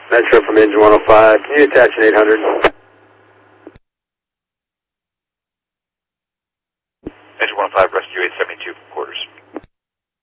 Metro from engine 105. Can you attach an 800? Engine 105, rescue 872.